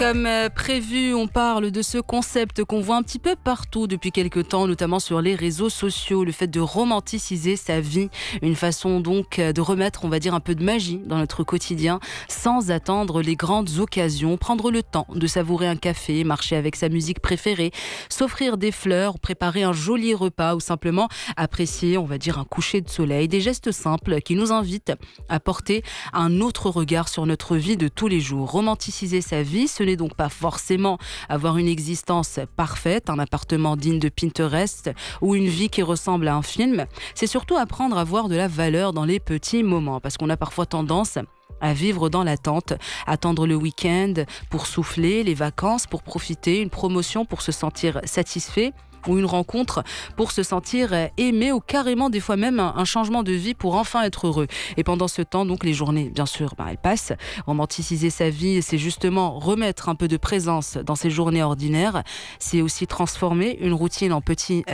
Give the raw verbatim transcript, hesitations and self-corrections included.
Comme euh, prévu, on parle de ce concept qu'on voit un petit peu partout depuis quelques temps, notamment sur les réseaux sociaux, le fait de romanticiser sa vie, une façon donc de remettre, on va dire, un peu de magie dans notre quotidien sans attendre les grandes occasions, prendre le temps de savourer un café, marcher avec sa musique préférée, s'offrir des fleurs, préparer un joli repas ou simplement apprécier, on va dire, un coucher de soleil, des gestes simples qui nous invitent à porter un autre regard sur notre vie de tous les jours. Romanticiser sa vie, ce n'est donc pas forcément avoir une existence parfaite, un appartement digne de Pinterest ou une vie qui ressemble à un film. C'est surtout apprendre à voir de la valeur dans les petits moments, parce qu'on a parfois tendance à vivre dans l'attente, attendre le week-end pour souffler, les vacances pour profiter, une promotion pour se sentir satisfait, ou une rencontre pour se sentir aimé, ou carrément des fois même un, un changement de vie pour enfin être heureux. Et pendant ce temps, donc les journées, bien sûr, ben, elles passent. Romanticiser sa vie, c'est justement remettre un peu de présence dans ces journées ordinaires. C'est aussi transformer une routine en petits